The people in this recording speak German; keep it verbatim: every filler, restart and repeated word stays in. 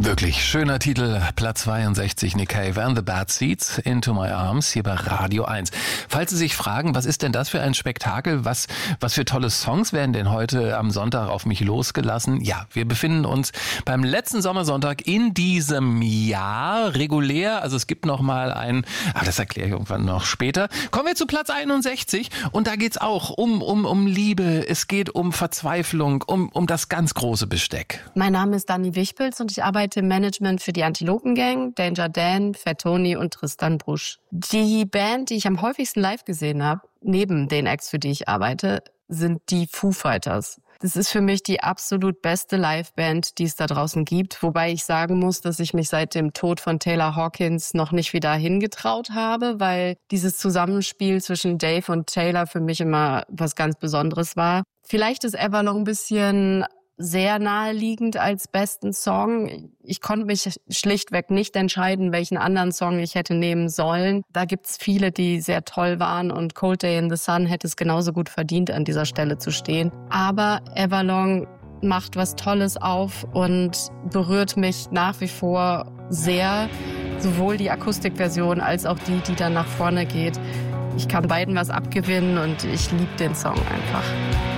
Wirklich schöner Titel, Platz zweiundsechzig, Nick Cave and the Bad Seeds, Into My Arms, hier bei Radio eins. Falls Sie sich fragen, was ist denn das für ein Spektakel, was, was für tolle Songs werden denn heute am Sonntag auf mich losgelassen? Ja, wir befinden uns beim letzten Sommersonntag in diesem Jahr, regulär, also es gibt noch mal ein, aber das erkläre ich irgendwann noch später. Kommen wir zu Platz einundsechzig und da geht's auch um, um, um Liebe, es geht um Verzweiflung, um, um das ganz große Besteck. Mein Name ist Dani Wichpels und ich arbeite im Management für die Antilopen Gang, Danger Dan, Fat Tony und Tristan Brusch. Die Band, die ich am häufigsten live gesehen habe, neben den Acts, für die ich arbeite, sind die Foo Fighters. Das ist für mich die absolut beste Liveband, die es da draußen gibt. Wobei ich sagen muss, dass ich mich seit dem Tod von Taylor Hawkins noch nicht wieder hingetraut habe, weil dieses Zusammenspiel zwischen Dave und Taylor für mich immer was ganz Besonderes war. Vielleicht ist Everlong ein bisschen sehr naheliegend als besten Song. Ich konnte mich schlichtweg nicht entscheiden, welchen anderen Song ich hätte nehmen sollen. Da gibt's viele, die sehr toll waren und Cold Day in the Sun hätte es genauso gut verdient, an dieser Stelle zu stehen. Aber Everlong macht was Tolles auf und berührt mich nach wie vor sehr. Sowohl die Akustikversion als auch die, die dann nach vorne geht. Ich kann beiden was abgewinnen und ich liebe den Song einfach.